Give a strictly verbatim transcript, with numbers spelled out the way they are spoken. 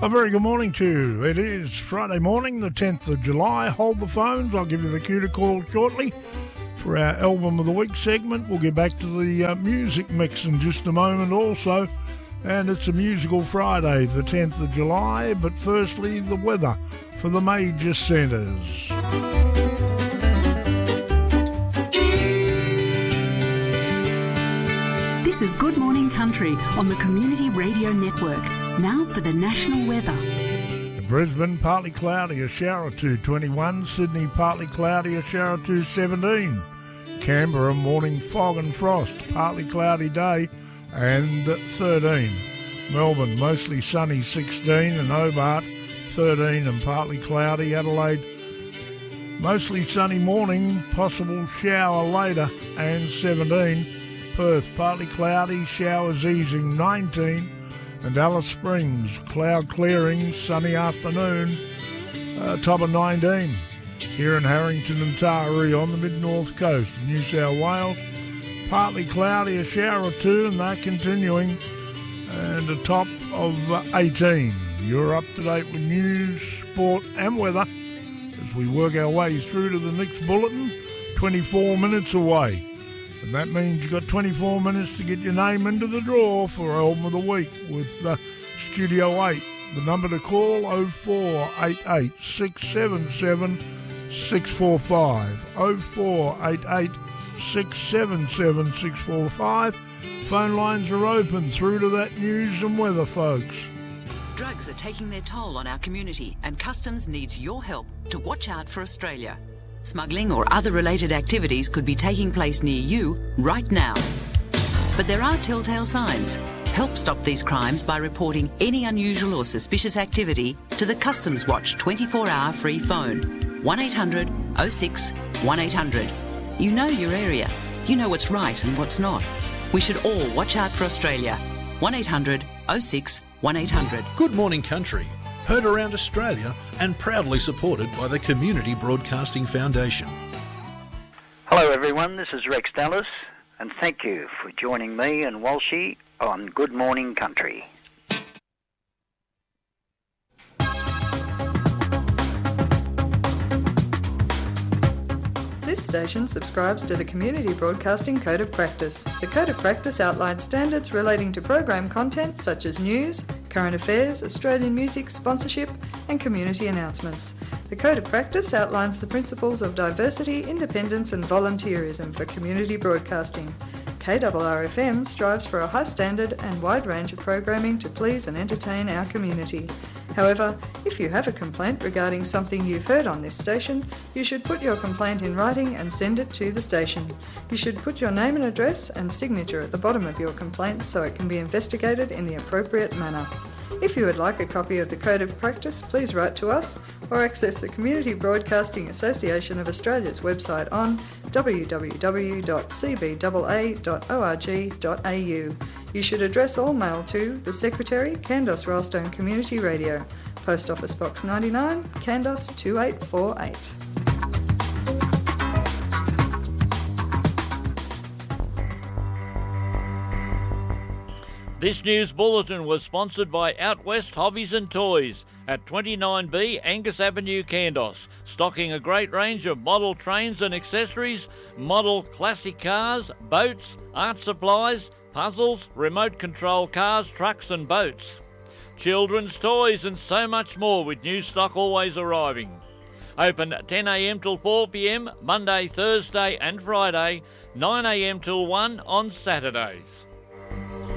A very good morning to you. It is Friday morning, the tenth of July. Hold the phones. I'll give you the cue to call shortly for our Album of the Week segment. We'll get back to the uh, music mix in just a moment also. And it's a musical Friday, the tenth of July. But firstly, the weather for the major centres. This is Good Morning Country on the Community Radio Network. Now for the national weather. Brisbane, partly cloudy, a shower or two, twenty-one. Sydney, partly cloudy, a shower or two, seventeen. Canberra, morning fog and frost, partly cloudy day, and thirteen. Melbourne, mostly sunny, sixteen. And Hobart, thirteen and partly cloudy. Adelaide, mostly sunny morning, possible shower later, and seventeen. Perth, partly cloudy, showers easing, nineteen. And Alice Springs, cloud clearing, sunny afternoon, uh, top of nineteen. Here in Harrington and Taree on the mid-north coast, New South Wales, partly cloudy, a shower or two, and they're continuing, and a top of eighteen. You're up to date with news, sport and weather as we work our way through to the next bulletin, twenty-four minutes away. And that means you've got twenty-four minutes to get your name into the draw for Album of the Week with uh, Studio eight. The number to call, oh four eight eight, six seven seven, six four five. oh four eight eight, six seven seven, six four five. Phone lines are open through to that news and weather, folks. Drugs are taking their toll on our community, and Customs needs your help to watch out for Australia. Smuggling or other related activities could be taking place near you right now. But there are telltale signs. Help stop these crimes by reporting any unusual or suspicious activity to the Customs Watch twenty-four hour free phone. one eight hundred oh six one eight hundred. You know your area. You know what's right and what's not. We should all watch out for Australia. one eight hundred oh six one eight hundred. Good Morning Country. Heard around Australia and proudly supported by the Community Broadcasting Foundation. Hello everyone, this is Rex Dallas, and thank you for joining me and Walshy on Good Morning Country. This station subscribes to the Community Broadcasting Code of Practice. The Code of Practice outlines standards relating to program content such as news, current affairs, Australian music, sponsorship and community announcements. The Code of Practice outlines the principles of diversity, independence and volunteerism for community broadcasting. K R R F M strives for a high standard and wide range of programming to please and entertain our community. However, if you have a complaint regarding something you've heard on this station, you should put your complaint in writing and send it to the station. You should put your name and address and signature at the bottom of your complaint so it can be investigated in the appropriate manner. If you would like a copy of the Code of Practice, please write to us or access the Community Broadcasting Association of Australia's website on w w w dot c b a a dot org dot a u. You should address all mail to the Secretary, Candos Railstone Community Radio, Post Office Box ninety-nine, Candos two eight four eight. This news bulletin was sponsored by Out West Hobbies and Toys at twenty-nine B Angus Avenue, Candos, stocking a great range of model trains and accessories, model classic cars, boats, art supplies, puzzles, remote control cars, trucks and boats, children's toys and so much more, with new stock always arriving. Open ten a m till four p m Monday, Thursday and Friday, nine a m till one on Saturdays.